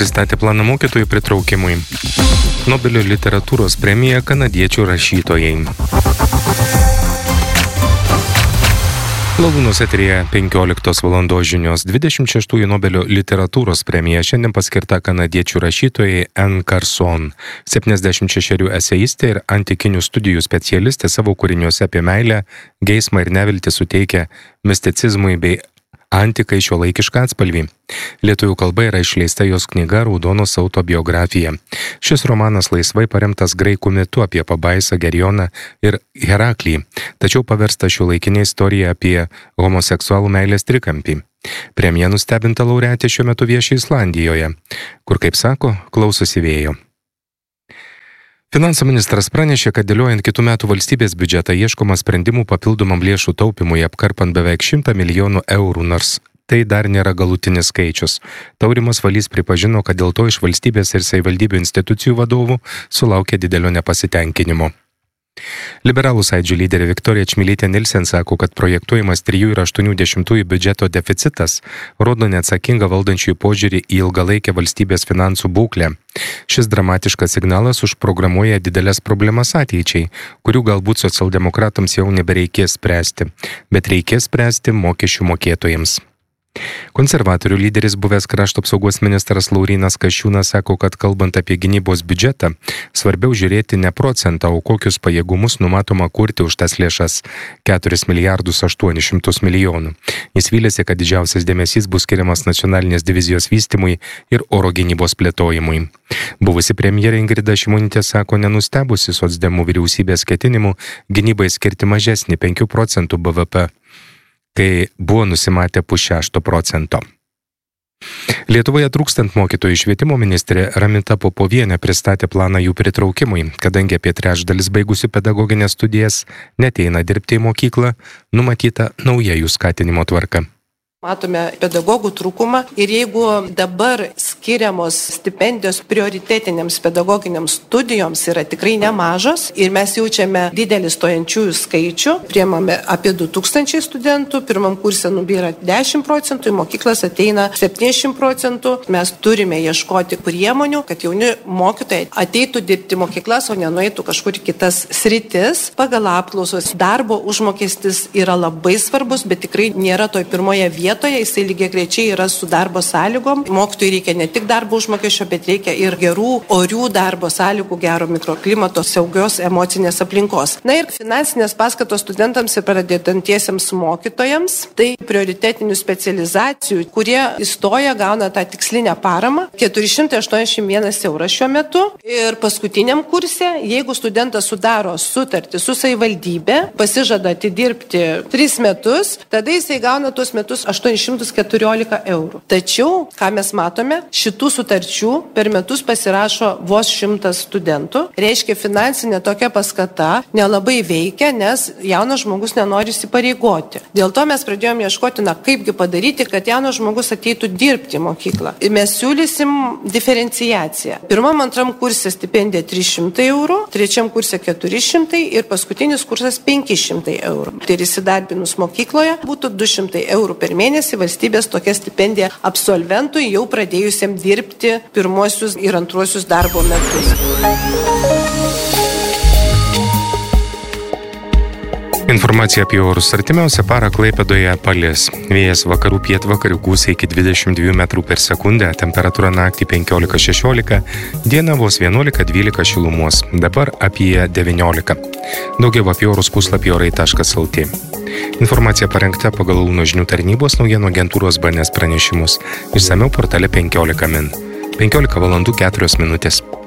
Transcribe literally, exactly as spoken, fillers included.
pristatė planą mokytojų pritraukimui. Nobelio literatūros premija kanadiečių rašytojai. Lalūnos eteryje penkioliktos valandos žinios. dvidešimt šeštųjų Nobelio literatūros premija šiandien paskirta kanadiečių rašytojai Anne Carson. septyniasdešimt šešerių eseistė ir antikinių studijų specialistė savo kūriniuose apie meilę, geismą ir neviltį suteikia misticizmui bei antikai šiuolaikišką atspalvį. Lietuvių kalba yra išleista jos knyga Raudonos autobiografija. Šis romanas laisvai paremtas graikų mitu apie pabaisą Gerioną ir Heraklį, tačiau paversta šiuolaikinė istorija apie homoseksualų meilės trikampį. Premija nustebinta laureatė šiuo metu vieši Islandijoje, kur, kaip sako, klausosi vėjo. Finansų ministras pranešė, kad dėliojant kitų metų valstybės biudžetą ieškoma sprendimų papildomam lėšų taupimui apkarpant beveik šimtą milijonų eurų, nors tai dar nėra galutinis skaičius. Taurimas Valys pripažino, kad dėl to iš valstybės ir savivaldybių institucijų vadovų sulaukė didelio nepasitenkinimo. Liberalų sąjūdžio lyderė Viktorija Čmilytė Nilsen sako, kad projektuojamas trijų ir aštuonių dešimtųjų biudžeto deficitas rodo neatsakingą valdančiųjų požiūrį į ilgalaikę valstybės finansų būklę. Šis dramatiškas signalas užprogramuoja didelės problemas ateičiai, kurių galbūt socialdemokratams jau nebereikės spręsti, bet reikės spręsti mokesčių mokėtojams. Konservatorių lyderis buvęs krašto apsaugos ministras Laurynas Kasčiūnas sako, kad kalbant apie gynybos biudžetą, svarbiau žiūrėti ne procentą, o kokius pajėgumus numatoma kurti už tas lėšas - keturis milijardus aštuonis šimtus milijonų. Jis vylėsi, kad didžiausias dėmesys bus skiriamas nacionalinės divizijos vystymui ir oro gynybos plėtojimui. Buvusi premjerė Ingrida Šimonytė sako, nenustebusi socdemų vyriausybės ketinimų gynybai skirti mažesnį penkių procentų B V P. Kai buvo nusimatę pusšešto procento. Lietuvoje trūkstant mokytojų, švietimo ministrė Ramita Popovienė pristatė planą jų pritraukimui, kadangi apie trečdalis baigusių pedagoginės studijas neteina dirbti į mokyklą, numatyta nauja jų skatinimo tvarka. Matome pedagogų trūkumą ir jeigu dabar skiriamos stipendijos prioritetinėms pedagoginiams studijoms yra tikrai nemažos ir mes jaučiame didelį stojančiųjų skaičių, priemame apie du tūkstančiai studentų, pirmam kurse nubyra dešimt procentų, į mokyklas ateina septyniasdešimt procentų, mes turime ieškoti priemonių, kad jauni mokytojai ateitų dirbti mokyklas, o nenueitų kažkur kitas sritis. Pagal apklausos darbo užmokestis yra labai svarbus, bet tikrai nėra toj pirmoje vietoje. Jisai lygiagrečiai yra su darbo sąlygom. Mokytojui reikia ne tik darbo užmokesčio, bet reikia ir gerų, orių darbo sąlygų, gero mikroklimato, saugios emocinės aplinkos. Na ir finansinės paskatos studentams ir pradedantiesiems mokytojams, tai prioritetinių specializacijų, kurie įstoja, gauna tą tikslinę paramą, keturi šimtai aštuoniasdešimt vienas euras šiuo metu. Ir paskutiniam kurse, jeigu studentas sudaro sutartį su savivaldybė, pasižada atidirbti tris metus, tada jisai gauna tuos metus aštuonis šimtus keturiolika eurų. Tačiau, ką mes matome, šitų sutarčių per metus pasirašo vos šimtas studentų. Reiškia, finansinė tokia paskata nelabai veikia, nes jaunas žmogus nenori įsipareigoti. Dėl to mes pradėjome ieškoti, na kaipgi padaryti, kad jaunas žmogus ateitų dirbti į mokyklą. Ir mes siūlysim diferenciaciją. Pirmam, antram kurse stipendija trys šimtai eurų, trečiam kurse keturi šimtai ir paskutinis kursas penki šimtai eurų. Tai ir įsidarbinus mokykloje būtų du šimtai eurų per mėnesį valstybės tokia stipendija absolventui jau pradėjusiam dirbti pirmosius ir antruosius darbo metus. Informacija apie orus. Artimiausią parą Klaipėdoje palis. Vėjas vakarų pietvakarių gūsiai iki dvidešimt dviejų metrų per sekundę, temperatūra naktį penkiolika šešiolika, dieną vos vienuolika dvylika šilumos, dabar apie devyniolika. Daugiau apie orus puslapį orai taškas el tė. Informacija parengta pagal Lūno žinių tarnybos naujienų agentūros B N S pranešimus. Išsamiau portale penkiolika min. penkiolika valandų keturios minutės.